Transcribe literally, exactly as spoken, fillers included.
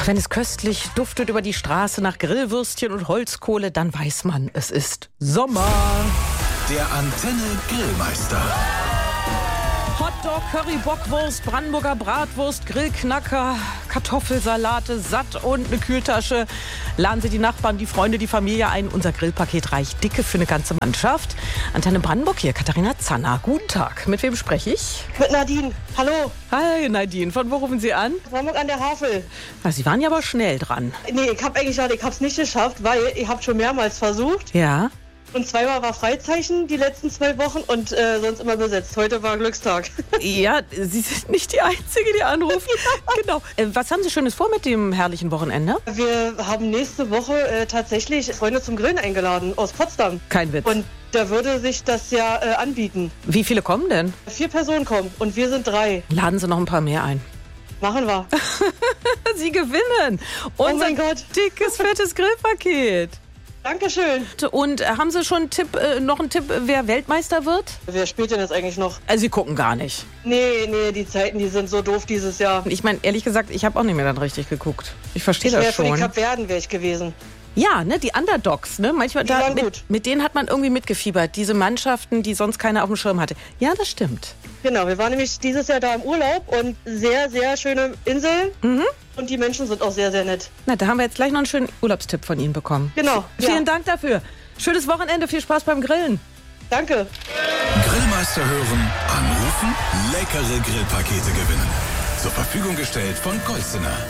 Ach, wenn es köstlich duftet über die Straße nach Grillwürstchen und Holzkohle, dann weiß man, es ist Sommer. Der Antenne Grillmeister. Hotdog, Curry, Bockwurst, Brandenburger Bratwurst, Grillknacker, Kartoffelsalate, satt und eine Kühltasche. Laden Sie die Nachbarn, die Freunde, die Familie ein. Unser Grillpaket reicht dicke für eine ganze Mannschaft. Antenne Brandenburg hier, Katharina Zanner. Guten Tag. Mit wem spreche ich? Mit Nadine. Hallo. Hi Nadine, von wo rufen Sie an? Brandenburg an der Havel. Na, Sie waren ja aber schnell dran. Nee, ich habe eigentlich gedacht, ich habe es nicht geschafft, weil ich habe schon mehrmals versucht. Ja. Und zweimal war Freizeichen die letzten zwei Wochen und äh, sonst immer besetzt. Heute war Glückstag. Ja, Sie sind nicht die Einzige, die anruft. Ja. Genau. Äh, was haben Sie Schönes vor mit dem herrlichen Wochenende? Wir haben nächste Woche äh, tatsächlich Freunde zum Grillen eingeladen aus Potsdam. Kein Witz. Und da würde sich das ja äh, anbieten. Wie viele kommen denn? Vier Personen kommen und wir sind drei. Laden Sie noch ein paar mehr ein. Machen wir. Sie gewinnen. Oh Unser mein Gott. dickes, fettes Grillpaket. Dankeschön. Und äh, haben Sie schon einen Tipp, äh, noch einen Tipp, wer Weltmeister wird? Wer spielt denn jetzt eigentlich noch? Also Sie gucken gar nicht. Nee, nee, die Zeiten, die sind so doof dieses Jahr. Ich meine, ehrlich gesagt, ich habe auch nicht mehr dann richtig geguckt. Ich verstehe Ich das wäre für die schon. Kapverden wäre ich gewesen. Ja, ne, die Underdogs, ne? Manchmal Die da, waren mit, gut. mit denen hat man irgendwie mitgefiebert. Diese Mannschaften, die sonst keiner auf dem Schirm hatte. Ja, das stimmt. Genau, wir waren nämlich dieses Jahr da im Urlaub und sehr, sehr schöne Inseln. Mhm. Und die Menschen sind auch sehr, sehr nett. Na, da haben wir jetzt gleich noch einen schönen Urlaubstipp von Ihnen bekommen. Genau. Vielen Ja. Dank dafür. Schönes Wochenende, viel Spaß beim Grillen. Danke. Grillmeister hören, anrufen, leckere Grillpakete gewinnen. Zur Verfügung gestellt von Golzener.